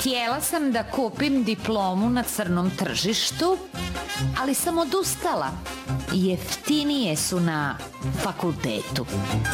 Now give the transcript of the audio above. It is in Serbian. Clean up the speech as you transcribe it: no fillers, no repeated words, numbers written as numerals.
Htjela sam da kupim diplomu na crnom tržištu, ali sam odustala. Jeftinije su na fakultetu.